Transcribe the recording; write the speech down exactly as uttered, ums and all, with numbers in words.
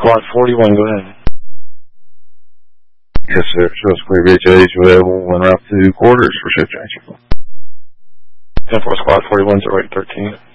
Squad forty-one, go ahead. Yes, sir. Show Square B H H available en route to quarters for shift change. ten four Squad forty-one, zero eight thirteen.